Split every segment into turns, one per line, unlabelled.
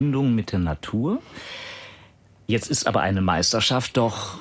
Verbindung mit der Natur. Jetzt ist aber eine Meisterschaft doch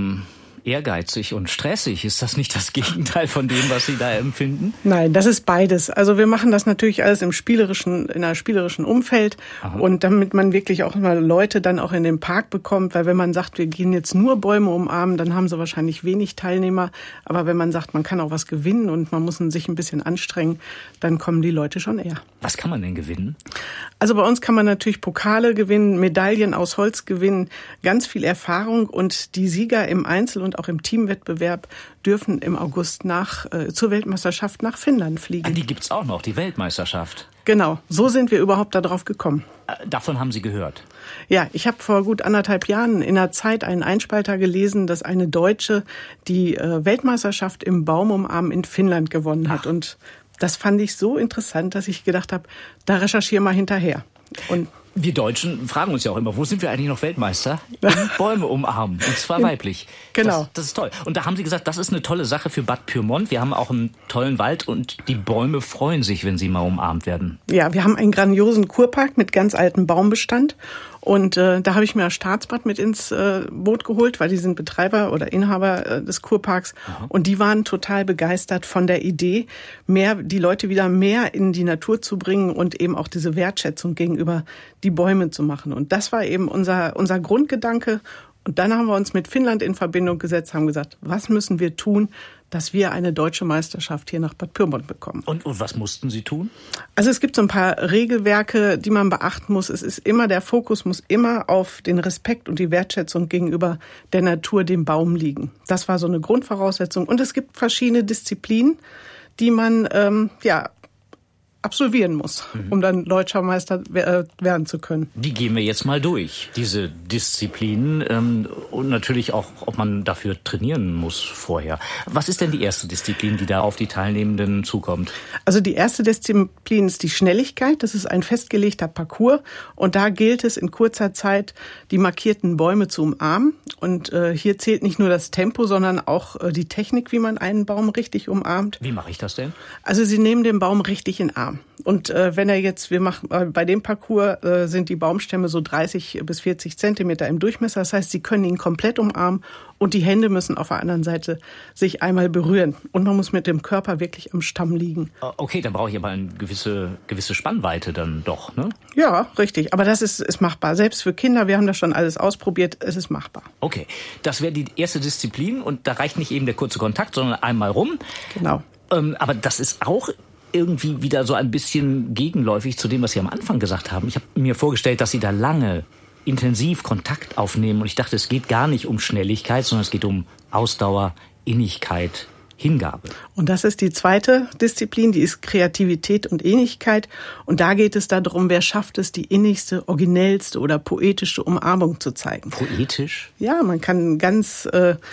ehrgeizig und stressig. Ist das nicht das Gegenteil von dem, was Sie da empfinden?
Nein, das ist beides. Also wir machen das natürlich alles in einer spielerischen Umfeld. Aha. Und damit man wirklich auch mal Leute dann auch in den Park bekommt, weil wenn man sagt, wir gehen jetzt nur Bäume umarmen, dann haben sie wahrscheinlich wenig Teilnehmer. Aber wenn man sagt, man kann auch was gewinnen und man muss sich ein bisschen anstrengen, dann kommen die Leute schon eher.
Was kann man denn gewinnen?
Also bei uns kann man natürlich Pokale gewinnen, Medaillen aus Holz gewinnen, ganz viel Erfahrung, und die Sieger im Einzel- und auch im Teamwettbewerb dürfen im August zur Weltmeisterschaft nach Finnland fliegen.
Die gibt's auch noch, die Weltmeisterschaft.
Genau, so sind wir überhaupt darauf gekommen.
Davon haben Sie gehört?
Ja, ich habe vor gut 1,5 Jahren in der Zeit einen Einspalter gelesen, dass eine Deutsche die Weltmeisterschaft im Baumumarmen in Finnland gewonnen hat. Und das fand ich so interessant, dass ich gedacht habe, da recherchiere mal hinterher. Und
wir Deutschen fragen uns ja auch immer, wo sind wir eigentlich noch Weltmeister? Bäume umarmen, und zwar weiblich.
Genau.
Das ist toll. Und da haben Sie gesagt, das ist eine tolle Sache für Bad Pyrmont. Wir haben auch einen tollen Wald und die Bäume freuen sich, wenn sie mal umarmt werden. Ja,
wir haben einen grandiosen Kurpark mit ganz altem Baumbestand. Und da habe ich mir das Staatsbad mit ins Boot geholt, weil die sind Betreiber oder Inhaber des Kurparks. Aha. Und die waren total begeistert von der Idee, die Leute wieder mehr in die Natur zu bringen und eben auch diese Wertschätzung gegenüber die Bäume zu machen. Und das war eben unser Grundgedanke. Und dann haben wir uns mit Finnland in Verbindung gesetzt, haben gesagt, was müssen wir tun, dass wir eine deutsche Meisterschaft hier nach Bad Pyrmont bekommen.
Und was mussten Sie tun?
Also es gibt so ein paar Regelwerke, die man beachten muss. Der Fokus muss immer auf den Respekt und die Wertschätzung gegenüber der Natur, dem Baum liegen. Das war so eine Grundvoraussetzung. Und es gibt verschiedene Disziplinen, die man absolvieren muss, um dann deutscher Meister werden zu können.
Die gehen wir jetzt mal durch, diese Disziplinen, und natürlich auch, ob man dafür trainieren muss vorher. Was ist denn die erste Disziplin, die da auf die Teilnehmenden zukommt?
Also die erste Disziplin ist die Schnelligkeit. Das ist ein festgelegter Parcours, und da gilt es in kurzer Zeit, die markierten Bäume zu umarmen. Und hier zählt nicht nur das Tempo, sondern auch die Technik, wie man einen Baum richtig umarmt.
Wie mache ich das denn?
Also Sie nehmen den Baum richtig in den Arm. Und wir machen bei dem Parcours sind die Baumstämme so 30 bis 40 Zentimeter im Durchmesser. Das heißt, Sie können ihn komplett umarmen, und die Hände müssen auf der anderen Seite sich einmal berühren. Und man muss mit dem Körper wirklich am Stamm liegen.
Okay, dann brauche ich aber eine gewisse Spannweite dann doch, ne?
Ja, richtig. Aber das ist machbar. Selbst für Kinder, wir haben das schon alles ausprobiert, es ist machbar.
Okay, das wäre die erste Disziplin, und da reicht nicht eben der kurze Kontakt, sondern einmal rum.
Genau.
Aber das ist auch irgendwie wieder so ein bisschen gegenläufig zu dem, was Sie am Anfang gesagt haben. Ich habe mir vorgestellt, dass Sie da lange, intensiv Kontakt aufnehmen, und ich dachte, es geht gar nicht um Schnelligkeit, sondern es geht um Ausdauer, Innigkeit, Hingabe.
Und das ist die zweite Disziplin, die ist Kreativität und Innigkeit. Und da geht es darum, wer schafft es, die innigste, originellste oder poetische Umarmung zu zeigen.
Poetisch?
Ja, man kann ganz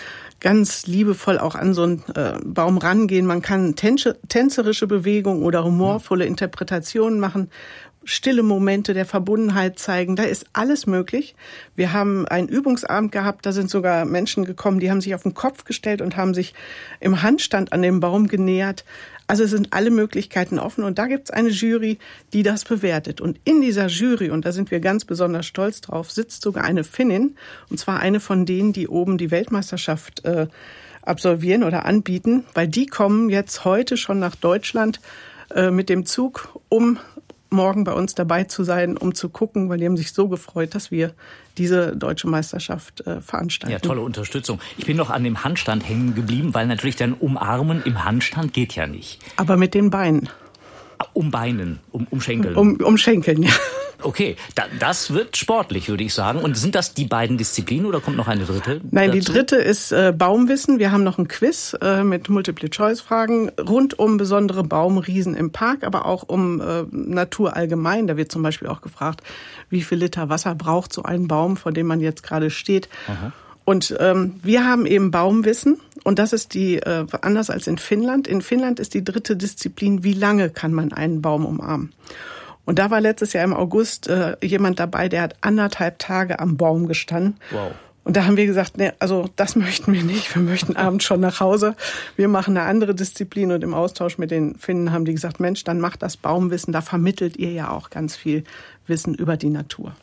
liebevoll auch an so einen Baum rangehen. Man kann tänzerische Bewegungen oder humorvolle Interpretationen machen, stille Momente der Verbundenheit zeigen. Da ist alles möglich. Wir haben einen Übungsabend gehabt, da sind sogar Menschen gekommen, die haben sich auf den Kopf gestellt und haben sich im Handstand an dem Baum genähert. Also es sind alle Möglichkeiten offen, und da gibt es eine Jury, die das bewertet. Und in dieser Jury, und da sind wir ganz besonders stolz drauf, sitzt sogar eine Finnin, und zwar eine von denen, die oben die Weltmeisterschaft absolvieren oder anbieten, weil die kommen jetzt heute schon nach Deutschland mit dem Zug, um morgen bei uns dabei zu sein, um zu gucken, weil die haben sich so gefreut, dass wir diese deutsche Meisterschaft veranstalten.
Ja, tolle Unterstützung. Ich bin noch an dem Handstand hängen geblieben, weil natürlich dann Umarmen im Handstand geht ja nicht.
Aber mit den Beinen.
Um Beinen, um Schenkeln.
Um Schenkeln, ja.
Okay, das wird sportlich, würde ich sagen. Und sind das die beiden Disziplinen oder kommt noch eine dritte?
Nein,
dazu?
Die dritte ist Baumwissen. Wir haben noch ein Quiz mit Multiple-Choice-Fragen rund um besondere Baumriesen im Park, aber auch um Natur allgemein. Da wird zum Beispiel auch gefragt, wie viel Liter Wasser braucht so ein Baum, vor dem man jetzt gerade steht. Aha. Und wir haben eben Baumwissen, und das ist anders als in Finnland. In Finnland ist die dritte Disziplin, wie lange kann man einen Baum umarmen? Und da war letztes Jahr im August jemand dabei, der hat 1,5 Tage am Baum gestanden.
Wow.
Und da haben wir gesagt, nee, also das möchten wir nicht. Wir möchten abends schon nach Hause. Wir machen eine andere Disziplin. Und im Austausch mit den Finnen haben die gesagt, Mensch, dann macht das Baumwissen. Da vermittelt ihr ja auch ganz viel Wissen über die Natur.